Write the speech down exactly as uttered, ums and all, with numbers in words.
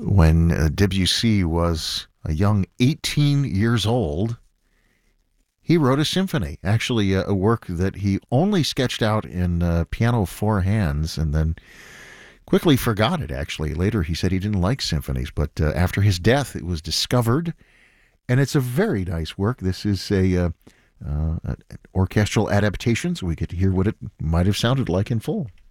When uh, Debussy was a young eighteen years old, he wrote a symphony, actually a, a work that he only sketched out in uh, piano four hands and then quickly forgot it, actually. Later he said he didn't like symphonies, but uh, after his death it was discovered, and it's a very nice work. This is a uh, uh, an orchestral adaptation, so we get to hear what it might have sounded like in full.